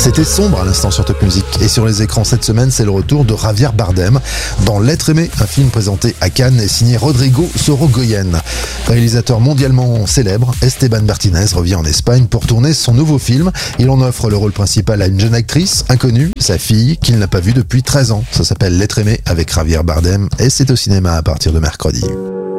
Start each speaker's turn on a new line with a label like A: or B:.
A: C'était sombre à l'instant sur Top Music. Et sur les écrans cette semaine, c'est le retour de Javier Bardem dans L'être aimé, un film présenté à Cannes et signé Rodrigo Sorogoyen. Réalisateur mondialement célèbre, Esteban Martinez revient en Espagne pour tourner son nouveau film. Il en offre le rôle principal à une jeune actrice inconnue, sa fille, qu'il n'a pas vue depuis 13 ans. Ça s'appelle L'être aimé avec Javier Bardem et c'est au cinéma à partir de mercredi.